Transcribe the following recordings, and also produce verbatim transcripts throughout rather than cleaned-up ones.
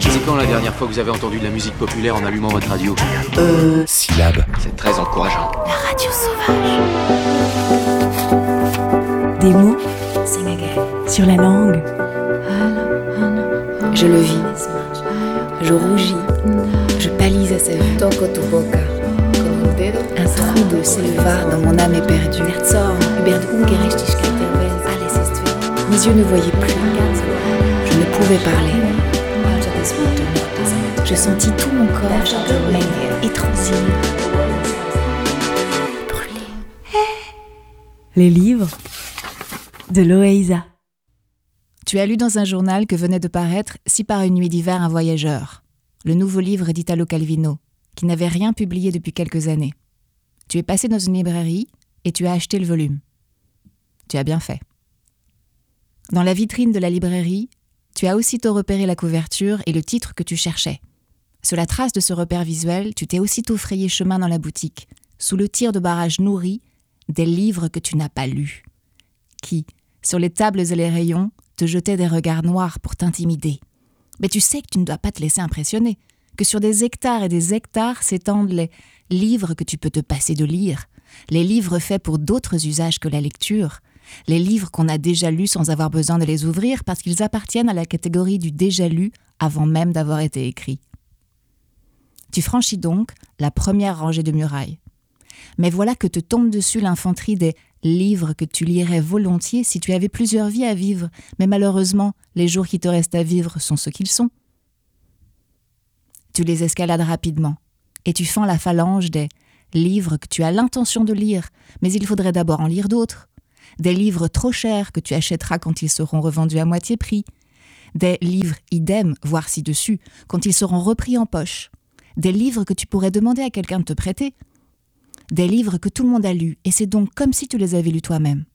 C'est quand la dernière fois que vous avez entendu de la musique populaire en allumant votre radio? Euh... Syllabe. C'est très encourageant. La radio sauvage. Des mots sur la langue. Je le vis. Je rougis. Je pâlis à sa vue. Toco tu boca. Un trouble s'éleva dans mon âme éperdue. Mes yeux ne voyaient plus. Je ne pouvais parler. Je sentis tout mon corps étranger, brûler. Les livres de Loaysa. Tu as lu dans un journal que venait de paraître « Si par une nuit d'hiver un voyageur », le nouveau livre d'Italo Calvino, qui n'avait rien publié depuis quelques années. Tu es passé dans une librairie et tu as acheté le volume. Tu as bien fait. Dans la vitrine de la librairie, tu as aussitôt repéré la couverture et le titre que tu cherchais. Sur la trace de ce repère visuel, tu t'es aussitôt frayé chemin dans la boutique, sous le tir de barrage nourri des livres que tu n'as pas lus, qui, sur les tables et les rayons, te jetaient des regards noirs pour t'intimider. Mais tu sais que tu ne dois pas te laisser impressionner, que sur des hectares et des hectares s'étendent les livres que tu peux te passer de lire, les livres faits pour d'autres usages que la lecture, les livres qu'on a déjà lus sans avoir besoin de les ouvrir parce qu'ils appartiennent à la catégorie du déjà lu avant même d'avoir été écrits. Tu franchis donc la première rangée de murailles. Mais voilà que te tombe dessus l'infanterie des livres que tu lirais volontiers si tu avais plusieurs vies à vivre, mais malheureusement, les jours qui te restent à vivre sont ce qu'ils sont. Tu les escalades rapidement, et tu fends la phalange des livres que tu as l'intention de lire, mais il faudrait d'abord en lire d'autres. Des livres trop chers que tu achèteras quand ils seront revendus à moitié prix. Des livres idem, voire ci-dessus, quand ils seront repris en poche. Des livres que tu pourrais demander à quelqu'un de te prêter. Des livres que tout le monde a lus, et c'est donc comme si tu les avais lus toi-même.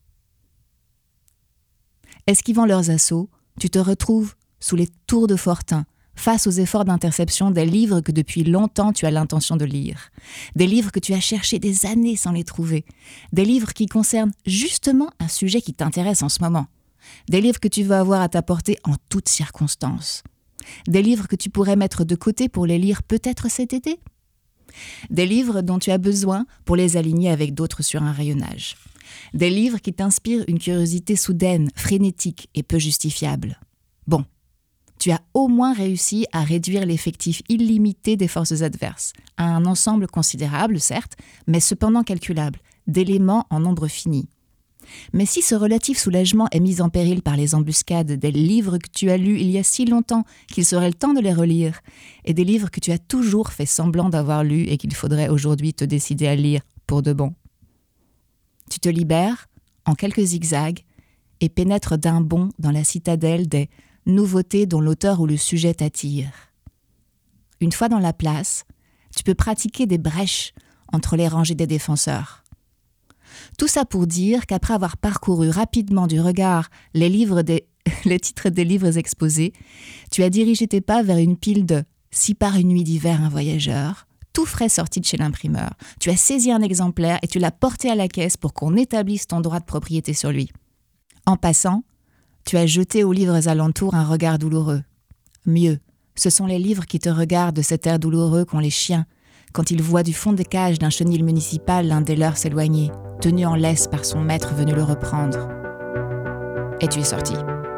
Esquivant leurs assauts, tu te retrouves sous les tours de Fortin, face aux efforts d'interception des livres que depuis longtemps tu as l'intention de lire. Des livres que tu as cherchés des années sans les trouver. Des livres qui concernent justement un sujet qui t'intéresse en ce moment. Des livres que tu veux avoir à ta portée en toutes circonstances. Des livres que tu pourrais mettre de côté pour les lire peut-être cet été. Des livres dont tu as besoin pour les aligner avec d'autres sur un rayonnage. Des livres qui t'inspirent une curiosité soudaine, frénétique et peu justifiable. Bon, tu as au moins réussi à réduire l'effectif illimité des forces adverses, à un ensemble considérable, certes, mais cependant calculable, d'éléments en nombre fini. Mais si ce relatif soulagement est mis en péril par les embuscades des livres que tu as lus il y a si longtemps qu'il serait le temps de les relire, et des livres que tu as toujours fait semblant d'avoir lus et qu'il faudrait aujourd'hui te décider à lire pour de bon. Tu te libères, en quelques zigzags, et pénètres d'un bond dans la citadelle des nouveautés dont l'auteur ou le sujet t'attire. Une fois dans la place, tu peux pratiquer des brèches entre les rangées des défenseurs. Tout ça pour dire qu'après avoir parcouru rapidement du regard les, livres des, les titres des livres exposés, tu as dirigé tes pas vers une pile de « Si par une nuit d'hiver un voyageur », tout frais sorti de chez l'imprimeur. Tu as saisi un exemplaire et tu l'as porté à la caisse pour qu'on établisse ton droit de propriété sur lui. En passant, tu as jeté aux livres alentours un regard douloureux. Mieux, ce sont les livres qui te regardent de cet air douloureux qu'ont les chiens quand ils voient du fond des cages d'un chenil municipal l'un des leurs s'éloigner, tenu en laisse par son maître venu le reprendre. Et tu es sorti.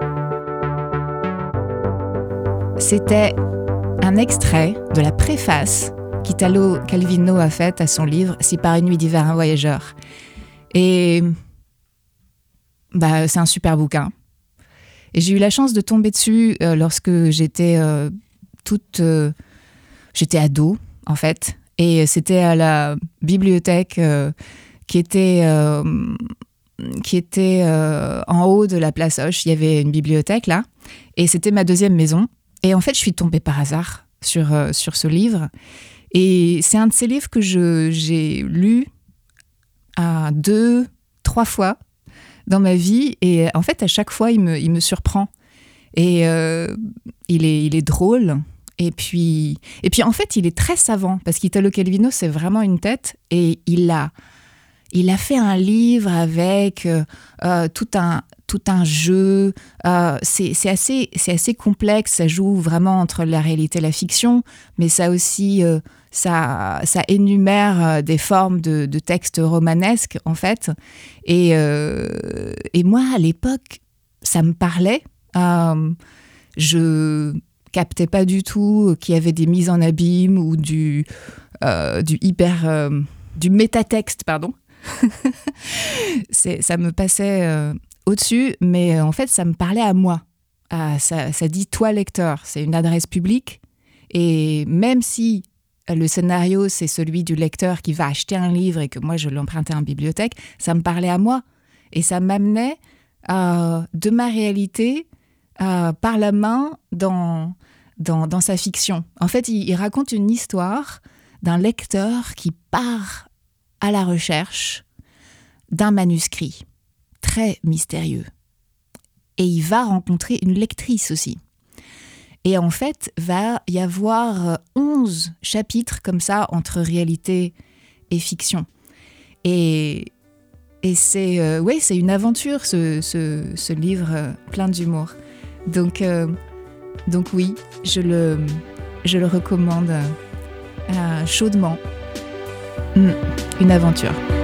C'était un extrait de la préface qu'Italo Calvino a faite à son livre « Si par une nuit d'hiver un voyageur ». Et bah, c'est un super bouquin. Et j'ai eu la chance de tomber dessus euh, lorsque j'étais euh, toute... Euh, j'étais ado, en fait. Et c'était à la bibliothèque euh, qui était, euh, qui était euh, en haut de la place Hoche. Il y avait une bibliothèque, là. Et c'était ma deuxième maison. Et en fait, je suis tombée par hasard sur, euh, sur ce livre. Et c'est un de ces livres que je, j'ai lu à deux, trois fois dans ma vie. Et en fait, à chaque fois, il me, il me surprend. Et euh, il est, il est drôle. Et puis, et puis, en fait, il est très savant. Parce qu'Italo Calvino, c'est vraiment une tête. Et il a, il a fait un livre avec euh, euh, tout un tout un jeu. Euh, c'est, c'est assez c'est assez complexe. Ça joue vraiment entre la réalité et la fiction, mais ça aussi euh, ça ça énumère des formes de, de textes romanesques en fait. Et euh, et moi à l'époque ça me parlait. Euh, je captais pas du tout qu'il y avait des mises en abîme ou du euh, du hyper euh, du métatexte pardon. c'est, ça me passait euh, au-dessus, mais euh, en fait, ça me parlait à moi. Ah, ça, ça dit « toi, lecteur ». C'est une adresse publique. Et même si euh, le scénario, c'est celui du lecteur qui va acheter un livre et que moi, je l'empruntais en bibliothèque, ça me parlait à moi. Et ça m'amenait euh, de ma réalité euh, par la main dans, dans, dans sa fiction. En fait, il, il raconte une histoire d'un lecteur qui part à la recherche d'un manuscrit très mystérieux. Et il va rencontrer une lectrice aussi. Et en fait, va y avoir onze chapitres comme ça entre réalité et fiction. Et, et c'est, euh, ouais, c'est une aventure, ce, ce, ce livre euh, plein d'humour. Donc, euh, donc oui, je le, je le recommande euh, chaudement. Mmh, une aventure.